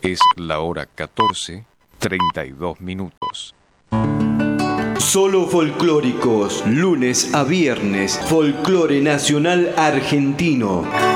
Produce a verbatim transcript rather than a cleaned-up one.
Es la hora catorce, treinta y dos minutos. Solo folclóricos, lunes a viernes, folclore nacional argentino.